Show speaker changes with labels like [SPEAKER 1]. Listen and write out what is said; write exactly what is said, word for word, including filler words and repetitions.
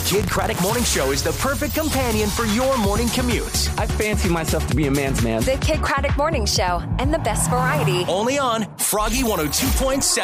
[SPEAKER 1] Kid Craddock Morning Show is the perfect companion for your morning commute.
[SPEAKER 2] I fancy myself to be a man's man.
[SPEAKER 3] The Kid Craddock Morning Show and the best variety.
[SPEAKER 1] Only on Froggy one oh two point seven.